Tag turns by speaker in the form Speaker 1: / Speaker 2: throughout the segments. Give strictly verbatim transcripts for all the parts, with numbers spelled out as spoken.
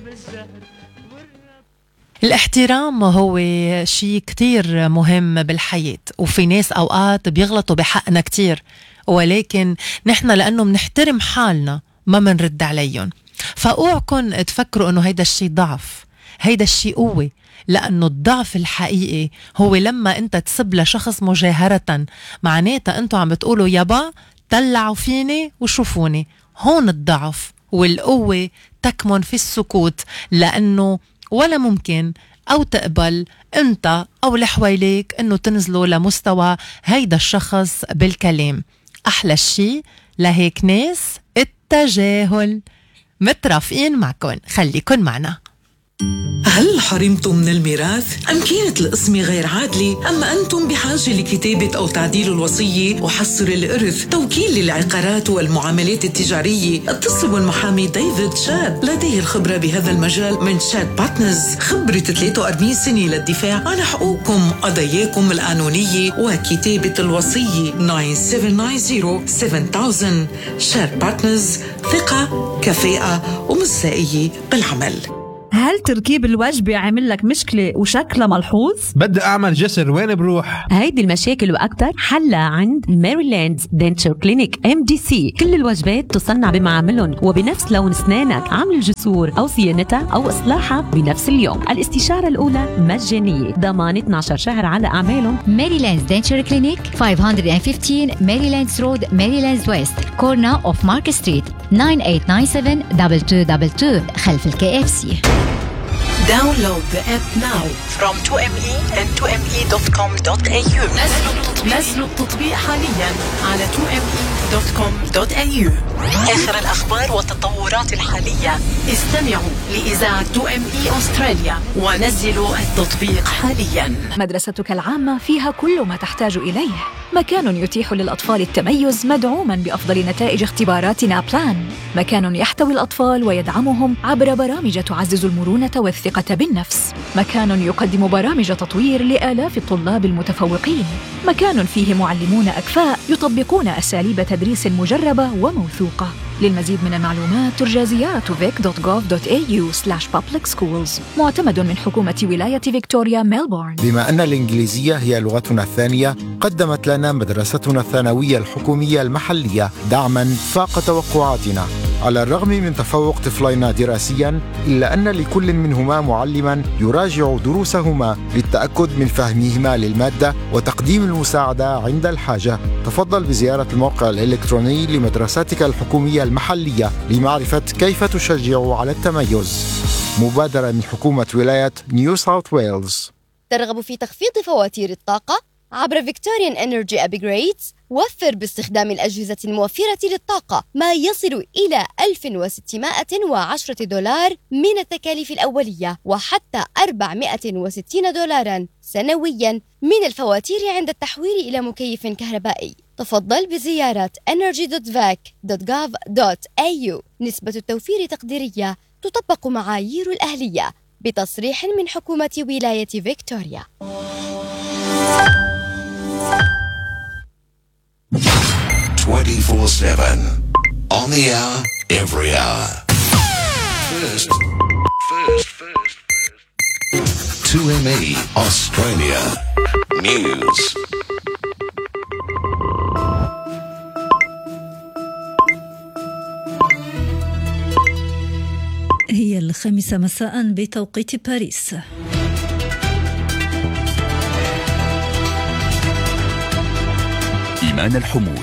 Speaker 1: الاحترام هو شيء كتير مهم بالحياة، وفي ناس أوقات بيغلطوا بحقنا كتير، ولكن نحن لأنه منحترم حالنا ما منرد عليهم. فأوعكن تفكروا أنه هيدا الشيء ضعف، هيدا الشيء قوة، لأنه الضعف الحقيقي هو لما أنت تسب لشخص مجاهرة، معناتها أنتوا عم بتقولوا يابا طلعوا فيني وشوفوني. هون الضعف، والقوة تكمن في السكوت، لأنه ولا ممكن أو تقبل أنت أو لحواليك أنه تنزلوا لمستوى هيدا الشخص بالكلام. أحلى الشيء لهيك ناس التجاهل. مترافقين معكن، خليكن معنا.
Speaker 2: هل حرمتم من الميراث؟ أم كانت القسمة غير عادلة؟ أما أنتم بحاجة لكتابة أو تعديل الوصية وحصر الإرث، توكيل للعقارات والمعاملات التجارية؟ اتصلوا بالمحامي ديفيد شاد، لديه الخبرة بهذا المجال من شاد بارتنرز، خبرة ثلاثة وأربعين سنة للدفاع عن حقوقكم، قضاياكم القانونية وكتابة الوصية. تسعة سبعة تسعة صفر سبعة ألف. شاد بارتنرز، ثقة، كفاءة ومصداقية بالعمل.
Speaker 3: هل تركيب الوجبة عامل لك مشكلة وشكلها ملحوظ؟
Speaker 4: بدي أعمل جسر، وين بروح؟
Speaker 5: هيدي المشاكل وأكتر حلها عند ميريلاند دنتشر كلينيك إم دي سي. كل الوجبات تصنع بمعاملهم وبنفس لون أسنانك، عمل الجسور أو صيانتها أو إصلاحها بنفس اليوم. الاستشارة الأولى مجانية، ضمان اثني عشر شهر على أعمالهم.
Speaker 6: ميريلاند دنتشر كلينيك خمسمية وخمستاشر ميريلاند رود، ميريلاند ويست، كورنا أوف مارك ستريت، تسعة ثمانية تسعة سبعة اثنين اثنين اثنين اثنين خلف الكي اف سي.
Speaker 7: Download the app now from تو إم إي and تو إم إي دوت كوم دوت إيه يو. نزلوا التطبيق حاليا على تو إم إي دوت كوم دوت إيه يو. آخر الأخبار والتطورات الحالية. استمعوا لإذاعة تو إم إي أستراليا ونزلوا التطبيق حاليا.
Speaker 8: مدرستك العامة فيها كل ما تحتاج إليه، مكان يتيح للأطفال التميز مدعوما بأفضل نتائج اختباراتنا بلان، مكان يحتوي الأطفال ويدعمهم عبر برامج تعزز المرونة والثقة بالنفس، مكان يقدم برامج تطوير لآلاف الطلاب المتفوقين، مكان فيه معلمون أكفاء يطبقون أساليب تدريس مجربة وموثوقة. للمزيد من المعلومات ترجى زيارة فيك دوت جوف دوت إيه يو سلاش بابليك سكولز، معتمد من حكومة ولاية فيكتوريا ميلبورن.
Speaker 9: بما أن الإنجليزية هي لغتنا الثانية، قدمت لنا مدرستنا الثانوية الحكومية المحلية دعماً فاق توقعاتنا. على الرغم من تفوق طفلينا دراسياً، إلا أن لكل منهما معلماً يراجع دروسهما للتأكد من فهمهما للمادة وتقديم المساعدة عند الحاجة. تفضل بزيارة الموقع الإلكتروني لمدرستك الحكومية المحلية لمعرفة كيف تشجع على التميز. مبادرة من حكومة ولاية نيو ساوث ويلز.
Speaker 10: ترغب في تخفيض فواتير الطاقة عبر فيكتوريان إنرجي أبجريدز؟ وفر باستخدام الأجهزة الموفرة للطاقة ما يصل إلى ألف وستمائة وعشرة دولار من التكاليف الأولية، وحتى أربعمائة وستين دولاراً سنوياً من الفواتير عند التحويل إلى مكيف كهربائي. تفضل بزيارة إنرجي دوت فاك دوت جوف دوت إيه يو. نسبة التوفير تقديرية، تطبق معايير الأهلية بتصريح من حكومة ولاية فيكتوريا.
Speaker 11: twenty-four seven on the hour, every hour. First, first, first, first. two M E Australia News.
Speaker 12: هي الخامسة مساء بتوقيت باريس.
Speaker 13: إيمان الحمود.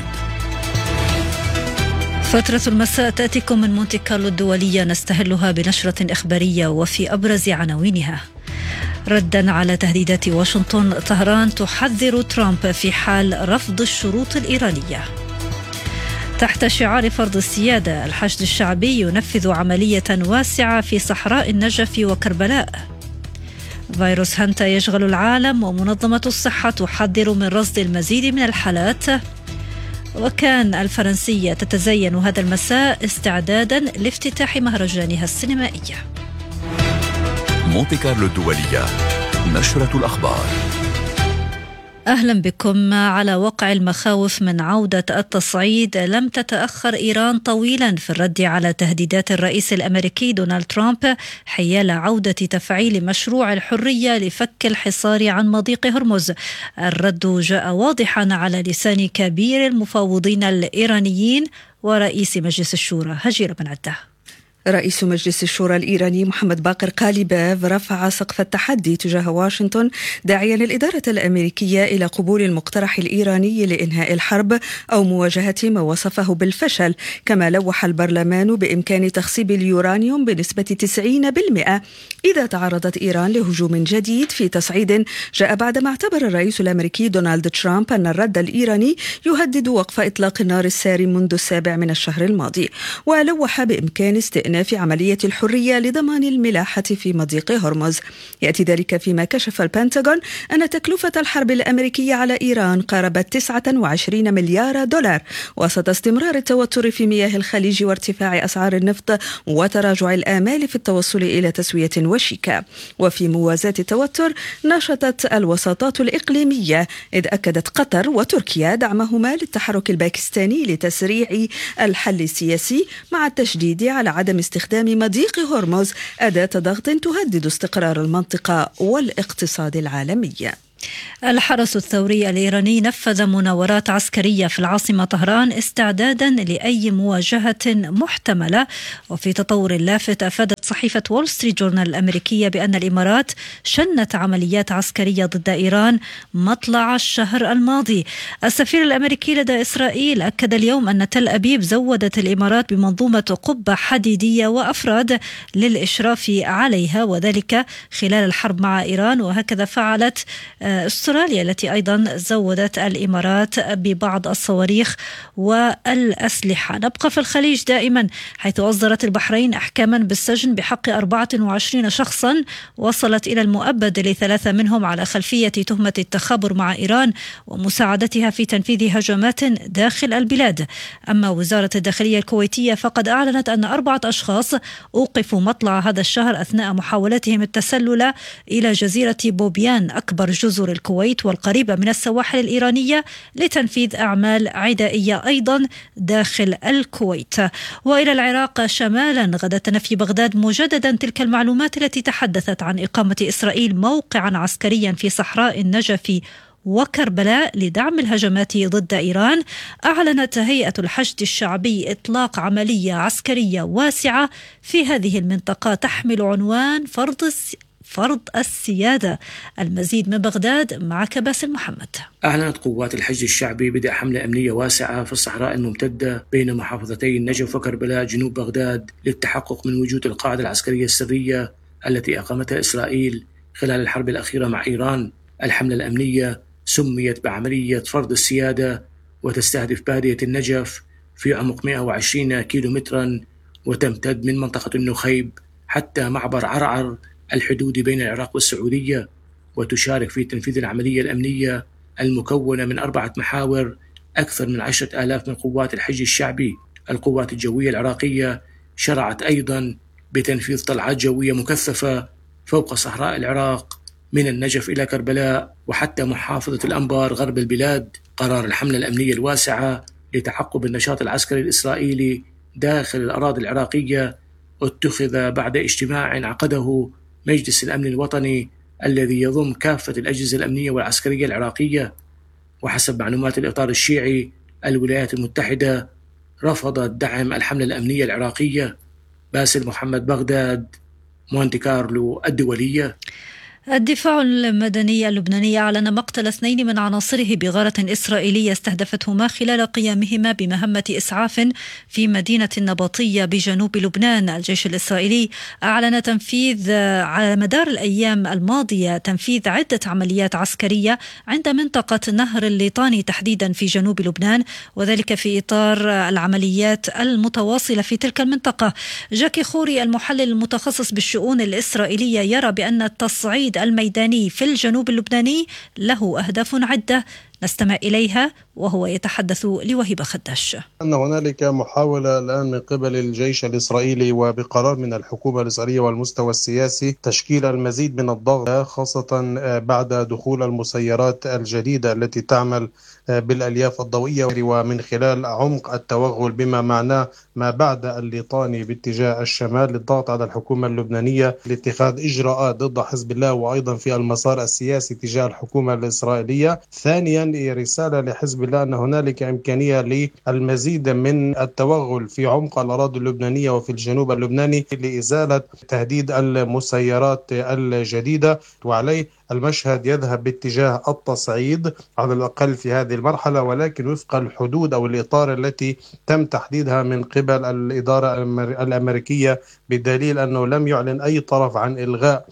Speaker 12: فترة المساء تأتيكم من مونتي كارلو الدولية، نستهلها بنشرة إخبارية وفي أبرز عناوينها: ردا على تهديدات واشنطن، طهران تحذر ترامب في حال رفض الشروط الإيرانية. تحت شعار فرض السيادة، الحشد الشعبي ينفذ عملية واسعة في صحراء النجف وكربلاء. فيروس هانتا يشغل العالم، ومنظمة الصحة تحذر من رصد المزيد من الحالات. وكان الفرنسية تتزين هذا المساء استعدادا لافتتاح مهرجانها السينمائي.
Speaker 13: مونتي كارلو الدولية، نشرة الأخبار.
Speaker 12: أهلا بكم. على وقع المخاوف من عودة التصعيد، لم تتأخر إيران طويلا في الرد على تهديدات الرئيس الأمريكي دونالد ترامب حيال عودة تفعيل مشروع الحرية لفك الحصار عن مضيق هرمز. الرد جاء واضحا على لسان كبير المفاوضين الإيرانيين ورئيس مجلس الشورى هجير بن عده.
Speaker 13: رئيس مجلس الشورى الإيراني محمد باقر قاليباف رفع سقف التحدي تجاه واشنطن، داعيا الإدارة الأمريكية إلى قبول المقترح الإيراني لإنهاء الحرب أو مواجهة ما وصفه بالفشل. كما لوح البرلمان بإمكان تخصيب اليورانيوم بنسبة تسعين بالمئة إذا تعرضت إيران لهجوم جديد في تصعيد جاء بعدما اعتبر الرئيس الأمريكي دونالد ترامب أن الرد الإيراني يهدد وقف إطلاق النار الساري منذ السابع من الشهر الماضي. ولوح بإمكان استئناف في عملية الحرية لضمان الملاحة في مضيق هرمز. يأتي ذلك فيما كشف البنتاغون أن تكلفة الحرب الأمريكية على إيران قاربت تسعة وعشرين مليار دولار وسط استمرار التوتر في مياه الخليج وارتفاع أسعار النفط وتراجع الآمال في التوصل إلى تسوية وشيكة. وفي موازاة التوتر نشطت الوساطات الإقليمية، إذ أكدت قطر وتركيا دعمهما للتحرك الباكستاني لتسريع الحل السياسي مع التشديد على عدم استخدام مضيق هرمز أداة ضغط تهدد استقرار المنطقة والاقتصاد العالمي.
Speaker 12: الحرس الثوري الإيراني نفذ مناورات عسكرية في العاصمة طهران استعدادا لأي مواجهة محتملة. وفي تطور لافت، أفادت صحيفة وول ستريت جورنال الأمريكية بأن الإمارات شنت عمليات عسكرية ضد إيران مطلع الشهر الماضي. السفير الأمريكي لدى إسرائيل أكد اليوم أن تل أبيب زودت الإمارات بمنظومة قبة حديدية وأفراد للإشراف عليها، وذلك خلال الحرب مع إيران. وهكذا فعلت أستراليا التي أيضا زودت الإمارات ببعض الصواريخ والأسلحة. نبقى في الخليج دائما، حيث أصدرت البحرين أحكاما بالسجن بحق أربعة وعشرين شخصا وصلت إلى المؤبد لثلاثة منهم على خلفية تهمة التخابر مع إيران ومساعدتها في تنفيذ هجمات داخل البلاد. أما وزارة الداخلية الكويتية فقد أعلنت أن أربعة أشخاص أوقفوا مطلع هذا الشهر أثناء محاولتهم التسلل إلى جزيرة بوبيان أكبر جزر الكويت والقريبة من السواحل الإيرانية لتنفيذ أعمال عدائية أيضا داخل الكويت. وإلى العراق شمالا، غدت تنفي بغداد مجددا تلك المعلومات التي تحدثت عن إقامة إسرائيل موقعا عسكريا في صحراء النجف وكربلاء لدعم الهجمات ضد إيران. أعلنت هيئة الحشد الشعبي إطلاق عملية عسكرية واسعة في هذه المنطقة تحمل عنوان فرض فرض السيادة. المزيد من بغداد معك باسل محمد.
Speaker 14: أعلنت قوات الحشد الشعبي بدء حملة أمنية واسعة في الصحراء الممتدة بين محافظتي النجف وكربلاء جنوب بغداد للتحقق من وجود القاعدة العسكرية السرية التي أقامتها إسرائيل خلال الحرب الأخيرة مع إيران. الحملة الأمنية سميت بعملية فرض السيادة وتستهدف بادية النجف في عمق مئة وعشرين كيلو مترا وتمتد من منطقة النخيب حتى معبر عرعر الحدود بين العراق والسعودية، وتشارك في تنفيذ العملية الأمنية المكونة من أربعة محاور أكثر من عشرة آلاف من قوات الحشد الشعبي. القوات الجوية العراقية شرعت أيضا بتنفيذ طلعات جوية مكثفة فوق صحراء العراق من النجف إلى كربلاء وحتى محافظة الأنبار غرب البلاد. قرار الحملة الأمنية الواسعة لتعقب النشاط العسكري الإسرائيلي داخل الأراضي العراقية اتخذ بعد اجتماع عقده مجلس الأمن الوطني الذي يضم كافة الأجهزة الأمنية والعسكرية العراقية. وحسب معلومات الإطار الشيعي، الولايات المتحدة رفضت دعم الحملة الأمنية العراقية. باسل محمد، بغداد، مونتي كارلو الدولية.
Speaker 12: الدفاع المدني اللبناني أعلن مقتل اثنين من عناصره بغارة إسرائيلية استهدفتهما خلال قيامهما بمهمة إسعاف في مدينة النباطية بجنوب لبنان. الجيش الإسرائيلي أعلن تنفيذ على مدار الأيام الماضية تنفيذ عدة عمليات عسكرية عند منطقة نهر الليطاني تحديدا في جنوب لبنان، وذلك في إطار العمليات المتواصلة في تلك المنطقة. جاكي خوري المحلل المتخصص بالشؤون الإسرائيلية يرى بأن التصعيد الميداني في الجنوب اللبناني له أهداف عدة نستمع إليها وهو يتحدث لوهبة خداش.
Speaker 15: أن هنالك محاولة الآن من قبل الجيش الإسرائيلي وبقرار من الحكومة الإسرائيلية والمستوى السياسي تشكيل المزيد من الضغط، خاصة بعد دخول المسيرات الجديدة التي تعمل بالألياف الضوئية ومن خلال عمق التوغل بما معناه ما بعد الليطاني باتجاه الشمال للضغط على الحكومة اللبنانية لاتخاذ إجراءات ضد حزب الله وأيضا في المسار السياسي تجاه الحكومة الإسرائيلية. ثانيا رسالة لحزب الله أن هنالك إمكانية للمزيد من التوغل في عمق الأراضي اللبنانية وفي الجنوب اللبناني لإزالة تهديد المسيرات الجديدة، وعليه المشهد يذهب باتجاه التصعيد على الأقل في هذه المرحلة، ولكن وفق الحدود أو الإطار التي تم تحديدها من قبل الإدارة الأمريكية، بدليل أنه لم يعلن أي طرف عن إلغاء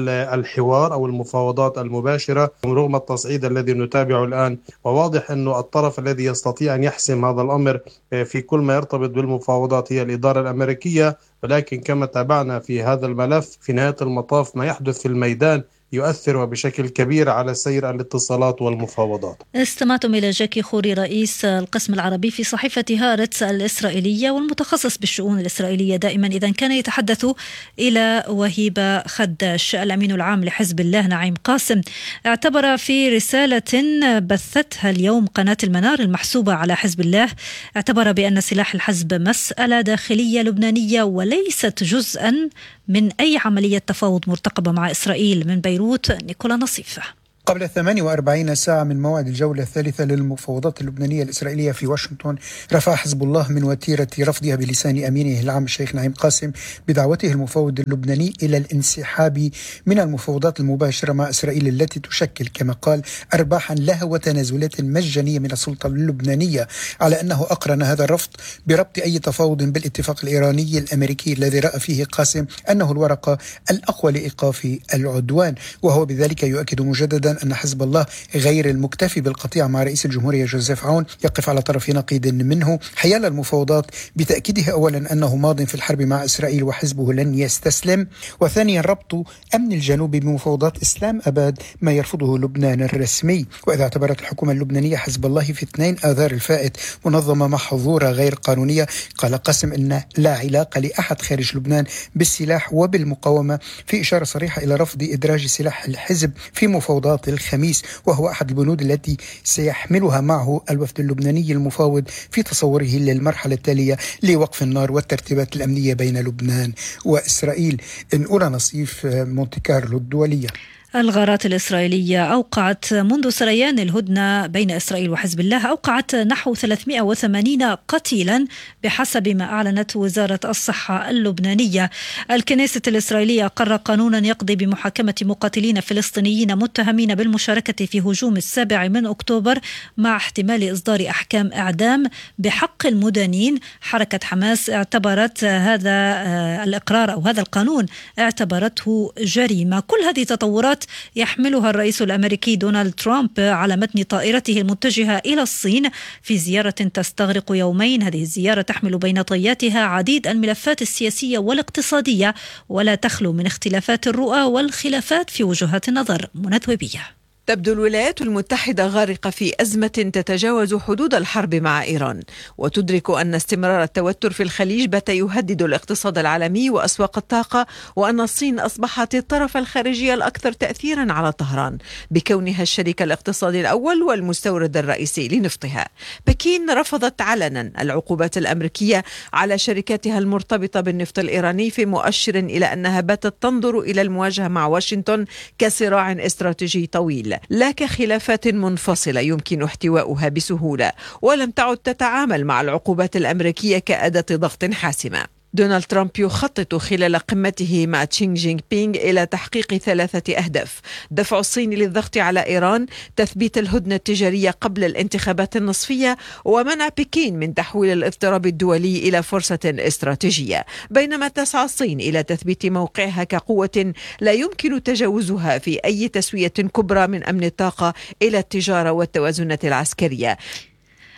Speaker 15: الحوار أو المفاوضات المباشرة رغم التصعيد الذي نتابعه الآن. وواضح أنه الطرف الذي يستطيع أن يحسم هذا الأمر في كل ما يرتبط بالمفاوضات هي الإدارة الأمريكية، ولكن كما تابعنا في هذا الملف في نهاية المطاف ما يحدث في الميدان يؤثر بشكل كبير على سير الاتصالات والمفاوضات.
Speaker 12: استمعتم إلى جاكي خوري رئيس القسم العربي في صحيفة هارتس الإسرائيلية والمتخصص بالشؤون الإسرائيلية دائما إذا كان يتحدث إلى وهيبة خداش. الأمين العام لحزب الله نعيم قاسم اعتبر في رسالة بثتها اليوم قناة المنار المحسوبة على حزب الله، اعتبر بأن سلاح الحزب مسألة داخلية لبنانية وليست جزءا من أي عملية تفاوض مرتقبة مع إسرائيل. من بيروت نيكولا نصيف.
Speaker 16: قبل ثمانية وأربعين ساعة من موعد الجولة الثالثة للمفاوضات اللبنانية الإسرائيلية في واشنطن، رفع حزب الله من وتيرة رفضها بلسان أمينه العام الشيخ نعيم قاسم بدعوته المفاوض اللبناني إلى الانسحاب من المفاوضات المباشرة مع إسرائيل التي تشكل كما قال أرباحا لها وتنازلات مجانية من السلطة اللبنانية، على أنه أقرن هذا الرفض بربط أي تفاوض بالاتفاق الإيراني الأمريكي الذي رأى فيه قاسم أنه الورقة الأقوى لإيقاف العدوان، وهو بذلك يؤكد مجددا أن حزب الله غير المكتفي بالقطيع مع رئيس الجمهورية جوزيف عون يقف على طرف نقيض منه حيال المفاوضات، بتأكيده أولا أنه ماض في الحرب مع إسرائيل وحزبه لن يستسلم، وثانيا ربط أمن الجنوب بمفاوضات إسلام أباد ما يرفضه لبنان الرسمي. وإذا اعتبرت الحكومة اللبنانية حزب الله في اثنين آذار الفائت منظمة محظورة غير قانونية، قال قاسم أن لا علاقة لأحد خارج لبنان بالسلاح وبالمقاومة، في إشارة صريحة إلى رفض إدراج سلاح الحزب في مفاوضات الخميس، وهو أحد البنود التي سيحملها معه الوفد اللبناني المفاوض في تصوره للمرحلة التالية لوقف النار والترتيبات الأمنية بين لبنان وإسرائيل. نقول نصيف مونتي كارلو الدولية.
Speaker 12: الغارات الإسرائيلية أوقعت منذ سريان الهدنة بين إسرائيل وحزب الله أوقعت نحو ثلاثمئة وثمانين قتيلا بحسب ما أعلنت وزارة الصحة اللبنانية. الكنيسة الإسرائيلية أقر قانونا يقضي بمحاكمة مقاتلين فلسطينيين متهمين بالمشاركة في هجوم السابع من أكتوبر مع احتمال إصدار أحكام إعدام بحق المدانين. حركة حماس اعتبرت هذا الإقرار أو هذا القانون اعتبرته جريمة. كل هذه تطورات يحملها الرئيس الأمريكي دونالد ترامب على متن طائرته المتجهة إلى الصين في زيارة تستغرق يومين. هذه الزيارة تحمل بين طياتها عديد الملفات السياسية والاقتصادية ولا تخلو من اختلافات الرؤى والخلافات في وجهات النظر. منذوبية.
Speaker 17: تبدو الولايات المتحدة غارقة في أزمة تتجاوز حدود الحرب مع إيران، وتدرك أن استمرار التوتر في الخليج بات يهدد الاقتصاد العالمي وأسواق الطاقة، وأن الصين أصبحت الطرف الخارجي الأكثر تأثيرا على طهران بكونها الشريك الاقتصادي الأول والمستورد الرئيسي لنفطها. بكين رفضت علنا العقوبات الأمريكية على شركاتها المرتبطة بالنفط الإيراني في مؤشر إلى أنها باتت تنظر إلى المواجهة مع واشنطن كصراع استراتيجي طويل لا كخلافات منفصلة يمكن احتواؤها بسهولة، ولم تعد تتعامل مع العقوبات الأمريكية كأداة ضغط حاسمة. دونالد ترامب يخطط خلال قمته مع تشي جين بينغ إلى تحقيق ثلاثة أهداف: دفع الصين للضغط على إيران، تثبيت الهدنة التجارية قبل الانتخابات النصفية، ومنع بكين من تحويل الاضطراب الدولي إلى فرصة استراتيجية. بينما تسعى الصين إلى تثبيت موقعها كقوة لا يمكن تجاوزها في أي تسوية كبرى من أمن الطاقة إلى التجارة والتوازنات العسكرية.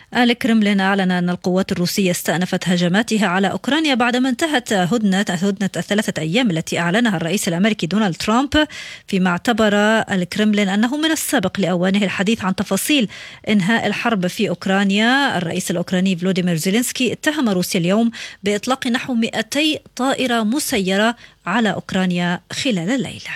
Speaker 12: الكرملين أعلن أن القوات الروسية استأنفت هجماتها على أوكرانيا بعدما انتهت هدنة هدنة الثلاثة أيام التي أعلنها الرئيس الأمريكي دونالد ترامب، فيما اعتبر الكرملين أنه من السابق لأوانه الحديث عن تفاصيل إنهاء الحرب في أوكرانيا. الرئيس الأوكراني فلوديمير زيلينسكي اتهم روسيا اليوم بإطلاق نحو مئتي طائرة مسيرة على أوكرانيا خلال الليلة.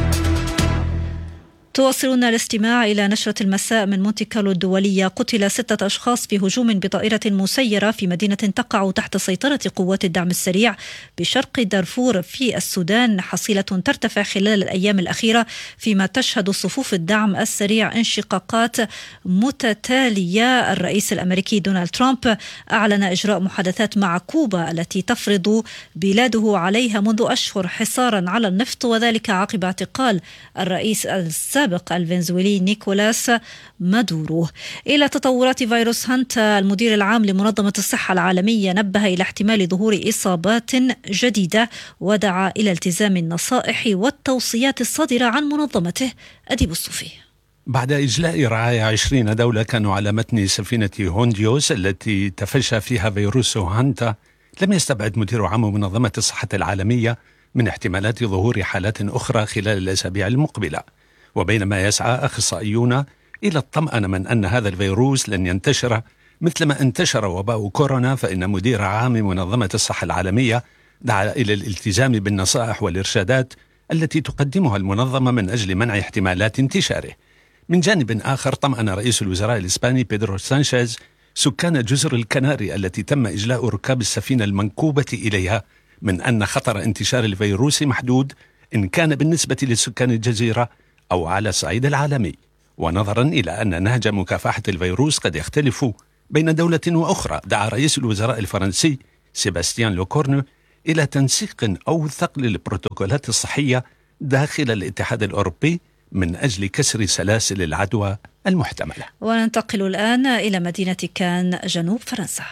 Speaker 12: تواصلون الاستماع إلى نشرة المساء من مونتي كارلو الدولية. قتل ستة أشخاص في هجوم بطائرة مسيرة في مدينة تقع تحت سيطرة قوات الدعم السريع بشرق دارفور في السودان، حصيلة ترتفع خلال الأيام الأخيرة، فيما تشهد صفوف الدعم السريع انشقاقات متتالية. الرئيس الأمريكي دونالد ترامب أعلن إجراء محادثات مع كوبا التي تفرض بلاده عليها منذ أشهر حصارا على النفط، وذلك عقب اعتقال الرئيس السابق السابق الفنزويلي نيكولاس مادورو. إلى تطورات فيروس هانتا، المدير العام لمنظمة الصحة العالمية نبه إلى احتمال ظهور إصابات جديدة، ودعا إلى التزام النصائح والتوصيات الصادرة عن منظمته. أديب الصوفي.
Speaker 18: بعد إجلاء رعايا عشرين دولة كانوا على متن سفينة هونديوس التي تفشى فيها فيروس هانتا، لم يستبعد مدير عام منظمة الصحة العالمية من احتمالات ظهور حالات أخرى خلال الأسابيع المقبلة. وبينما يسعى أخصائيون إلى الطمأنة من أن هذا الفيروس لن ينتشر مثلما انتشر وباء كورونا، فإن مدير عام منظمة الصحة العالمية دعا إلى الالتزام بالنصائح والإرشادات التي تقدمها المنظمة من أجل منع احتمالات انتشاره. من جانب آخر، طمأن رئيس الوزراء الإسباني بيدرو سانشيز سكان جزر الكناري التي تم إجلاء ركاب السفينة المنكوبة إليها من أن خطر انتشار الفيروس محدود، إن كان بالنسبة لسكان الجزيرة أو على الصعيد العالمي. ونظرا إلى أن نهج مكافحة الفيروس قد يختلف بين دولة وأخرى، دعا رئيس الوزراء الفرنسي سيباستيان لوكورنو إلى تنسيق أوثق للبروتوكولات الصحية داخل الاتحاد الأوروبي من أجل كسر سلاسل العدوى المحتملة.
Speaker 12: وننتقل الآن إلى مدينة كان جنوب فرنسا.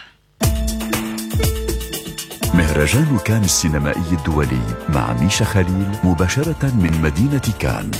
Speaker 19: مهرجان كان السينمائي الدولي مع ميشا خليل مباشرة من مدينة كان.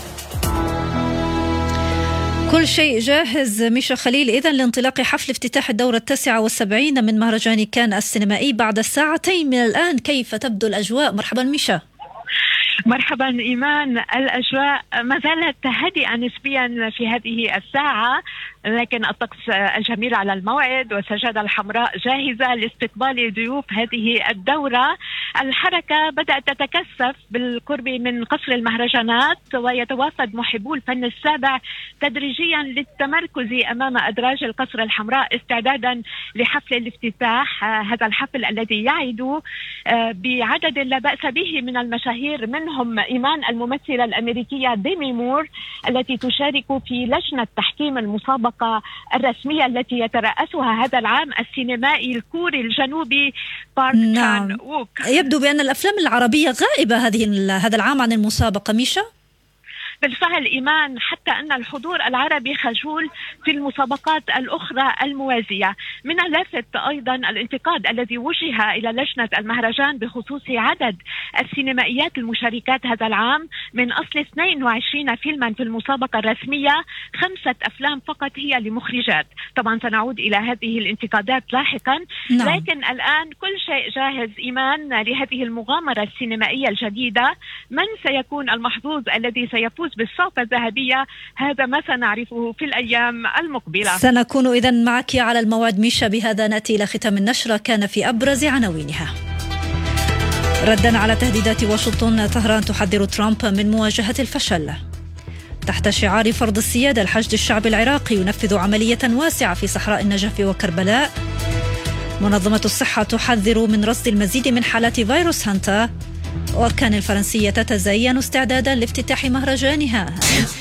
Speaker 12: كل شيء جاهز ميشا خليل إذن لانطلاق حفل افتتاح الدورة التاسعة والسبعين من مهرجان كان السينمائي بعد ساعتين من الآن. كيف تبدو الأجواء؟ مرحبا ميشا.
Speaker 20: مرحبا إيمان. الأجواء ما زالت هادئة نسبيا في هذه الساعة، لكن الطقس الجميل على الموعد والسجادة الحمراء جاهزة لاستقبال ضيوف هذه الدورة. الحركة بدأت تتكثف بالقرب من قصر المهرجانات، ويتوافد محبو الفن السابع تدريجيا للتمركز أمام أدراج القصر الحمراء استعدادا لحفل الافتتاح. هذا الحفل الذي يعد بعدد لا بأس به من المشاهير، منهم إيمان الممثلة الأمريكية ديمي مور التي تشارك في لجنة تحكيم المسابقة الرسمية التي يترأسها هذا العام السينمائي الكوري الجنوبي بارك
Speaker 12: نعم.
Speaker 20: تشان ووك.
Speaker 12: يبدو بأن الأفلام العربية غائبة هذه هذا العام عن المسابقة ميشا.
Speaker 20: بالفعل إيمان، حتى أن الحضور العربي خجول في المسابقات الأخرى الموازية. من اللافت أيضا الانتقاد الذي وجه إلى لجنة المهرجان بخصوص عدد السينمائيات المشاركات هذا العام. من أصل اثنين وعشرين فيلما في المسابقة الرسمية، خمسة أفلام فقط هي لمخرجات. طبعا سنعود إلى هذه الانتقادات لاحقا. نعم. لكن الآن كل شيء جاهز إيمان لهذه المغامرة السينمائية الجديدة. من سيكون المحظوظ الذي سيفوز بالصوفة الذهبية؟ هذا ما سنعرفه في الأيام المقبلة.
Speaker 12: سنكون إذن معك على الموعد ميشا. بهذا نأتي إلى ختام النشرة كان في أبرز عناوينها. ردا على تهديدات واشنطن، طهران تحذر ترامب من مواجهة الفشل. تحت شعار فرض السيادة، الحشد الشعبي العراقي ينفذ عملية واسعة في صحراء النجف وكربلاء. منظمة الصحة تحذر من رصد المزيد من حالات فيروس هانتا. وكان الفرنسية تتزين استعدادا لافتتاح مهرجانها.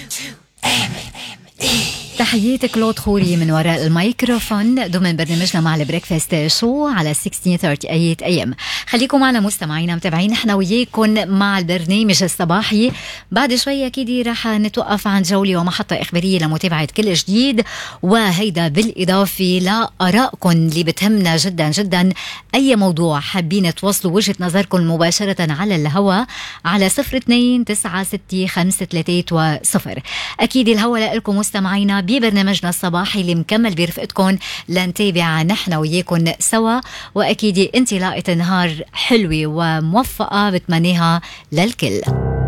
Speaker 6: تحياتي كلود خوري من وراء الميكروفون ضمن برنامجنا مع البريكفاست شو على ستة عشر ثلاثين اي ام. خليكم معنا مستمعينا متابعين، احنا وياكم مع البرنامج الصباحي. بعد شوي اكيد رح نتوقف عن جولة ومحطة اخبارية لمتابعة كل جديد، وهيدا بالاضافة لآرائكم اللي بتهمنا جدا جدا. اي موضوع حابين توصلوا وجهة نظركم مباشرة على الهواء على صفر اثنين تسعة ستة خمسة ثلاثة صفر. اكيد الهواء لكم مستمعينا ببرنامجنا الصباحي اللي مكمل برفقتكم لنتابع نحن وياكم سوا، وأكيد انطلاقة نهار حلوة وموفقة بتمنيها للكل.